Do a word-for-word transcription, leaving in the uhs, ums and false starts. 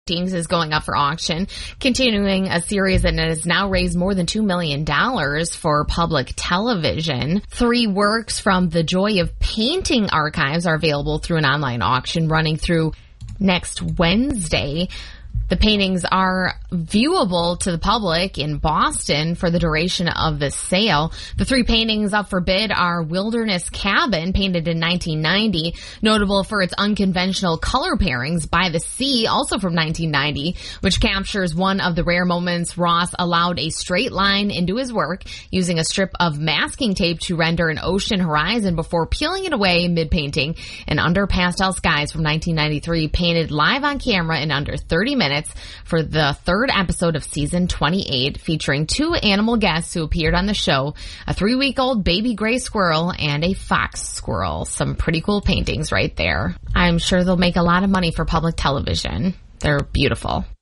paintings is going up for auction, continuing a series that has now raised more than two million dollars for public television. Three works from the Joy of Painting archives are available through an online auction running through next Wednesday. The paintings are viewable to the public in Boston for the duration of the sale. The three paintings up for bid are Wilderness Cabin, painted in nineteen ninety, notable for its unconventional color pairings, By the Sea, also from nineteen ninety, which captures one of the rare moments Ross allowed a straight line into his work, using a strip of masking tape to render an ocean horizon before peeling it away mid-painting, and Under Pastel Skies from nineteen ninety-three, painted live on camera in under thirty minutes for the third episode of season twenty-eight, featuring two animal guests who appeared on the show, a three-week-old baby gray squirrel and a fox squirrel. Some pretty cool paintings right there. I'm sure they'll make a lot of money for public television. They're beautiful.